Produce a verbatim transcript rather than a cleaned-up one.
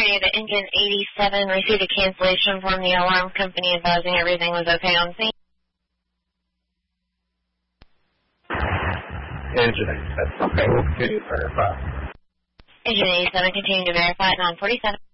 County, the engine eighty-seven received a cancellation from the alarm company advising everything was okay on scene. Engine eighty-seven. Okay, we'll continue to verify. Engine eighty-seven, continue to verify at nine forty-seven.